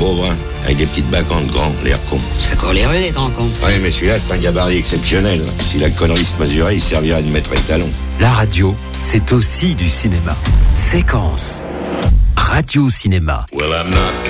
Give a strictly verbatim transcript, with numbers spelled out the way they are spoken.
beau brun, avec des petites bacantes grands, l'air con. C'est coléreux, les grands cons. Ouais, mais celui-là, c'est un gabarit exceptionnel. Si la connerie se mesurait, il servirait de maître étalon. La radio, c'est aussi du cinéma. Séquence. Radio Cinéma. Well, I'm not